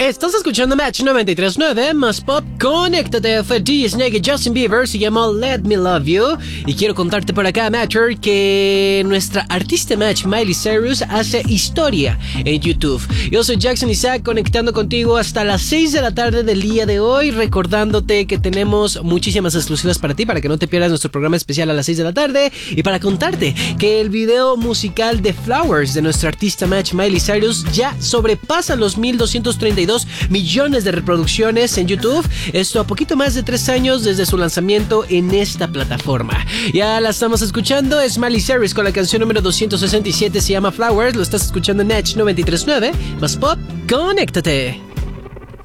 Estás escuchando Match 93.9 más pop. Conéctate. Fue DJ Snake y Justin Bieber. Se llamó Let Me Love You. Y quiero contarte por acá, Matcher, que nuestra artista Match, Miley Cyrus, hace historia en YouTube. Yo soy Jackson Isaac, conectando contigo hasta las 6 de la tarde del día de hoy, recordándote que tenemos muchísimas exclusivas para ti, para que no te pierdas nuestro programa especial a las 6 de la tarde, y para contarte que el video musical de Flowers de nuestra artista Match, Miley Cyrus, ya sobrepasa los 1,232 millones de reproducciones en YouTube. Esto a poquito más de 3 años desde su lanzamiento en esta plataforma. Ya la estamos escuchando, es Miley Cyrus con la canción número 267, se llama Flowers. Lo estás escuchando en Edge 93.9 más pop. Conéctate.